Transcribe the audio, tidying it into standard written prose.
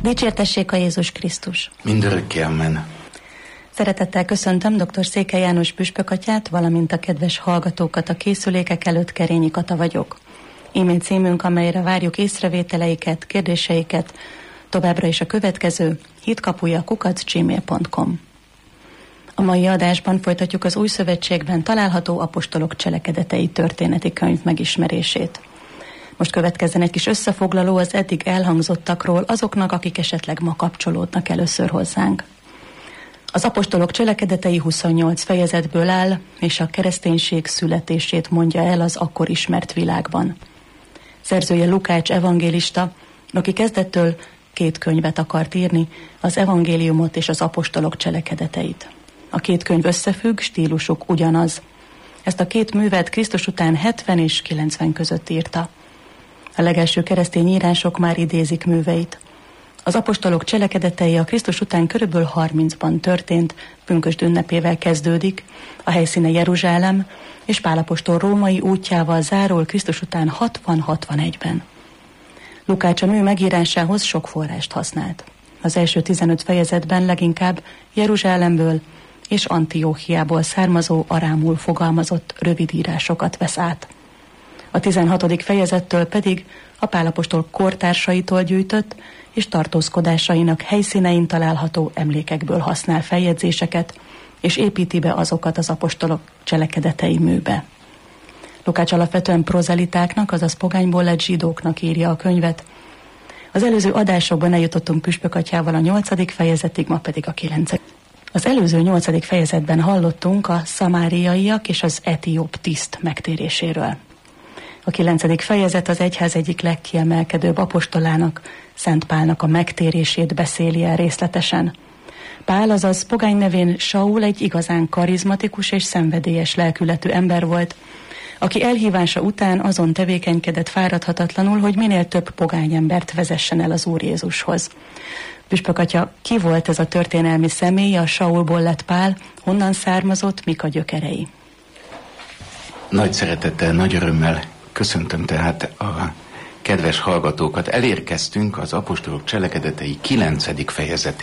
Dicsértessék a Jézus Krisztus! Mindörökké, amen. Szeretettel köszöntöm dr. Székely János püspökatyát, valamint a kedves hallgatókat. A készülékek előtt Kerényi Kata vagyok. E-mail címünk, amelyre várjuk észrevételeiket, kérdéseiket, továbbra is a következő: hitkapuja@gmail.com. A mai adásban folytatjuk az Új Szövetségben található apostolok cselekedetei történeti könyv megismerését. Most következzen egy kis összefoglaló az eddig elhangzottakról azoknak, akik esetleg ma kapcsolódnak először hozzánk. Az apostolok cselekedetei 28 fejezetből áll, és a kereszténység születését mondja el az akkor ismert világban. Szerzője Lukács evangélista, aki kezdettől 2 könyvet akart írni, az evangéliumot és az apostolok cselekedeteit. A 2 könyv összefügg, stílusuk ugyanaz. Ezt a 2 művet Krisztus után 70 és 90 között írta. A legelső keresztény írások már idézik műveit. Az apostolok cselekedetei a Krisztus után körülbelül 30-ban történt, pünkösd ünnepével kezdődik, a helyszíne Jeruzsálem, és Pál apostol római útjával zárul Krisztus után 60-61-ben. Lukács a mű megírásához sok forrást használt. Az első 15 fejezetben leginkább Jeruzsálemből és Antióchiából származó, arámul fogalmazott rövid írásokat vesz át. A 16. fejezettől pedig a Pál apostol kortársaitól gyűjtött és tartózkodásainak helyszínein található emlékekből használ feljegyzéseket, és építi be azokat az apostolok cselekedetei műbe. Lukács alapvetően prozelitáknak, azaz pogányból lett zsidóknak írja a könyvet. Az előző adásokban eljutottunk püspökatyával a 8. fejezetig, ma pedig a 9. Az előző 8. fejezetben hallottunk a szamáriaiak és az etióp tiszt megtéréséről. A 9. fejezet az egyház egyik legkiemelkedőbb apostolának, Szent Pálnak a megtérését beszéli el részletesen. Pál, azaz pogány nevén Saul, egy igazán karizmatikus és szenvedélyes lelkületű ember volt, aki elhívása után azon tevékenykedett fáradhatatlanul, hogy minél több pogány embert vezessen el az Úr Jézushoz. Püspökatya, ki volt ez a történelmi személy, a Saulból lett Pál, honnan származott, mik a gyökerei? Nagy szeretettel, nagy örömmel köszöntöm tehát a kedves hallgatókat. Elérkeztünk az apostolok cselekedetei 9. fejezetéhez.